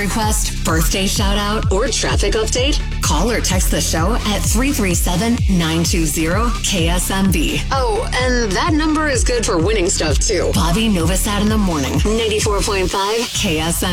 request, birthday shout out, or traffic update? Call or text the show at 337-920-KSMB. Oh, and that number is good for winning stuff too. Bobby Novosad in the morning. 94.5 KSMB.